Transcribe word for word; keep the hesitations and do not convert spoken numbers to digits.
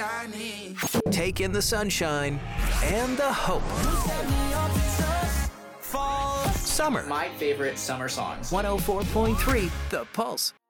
I need. Take in the sunshine and the hope. Fall. Summer. My favorite summer songs. one oh four point three The Pulse.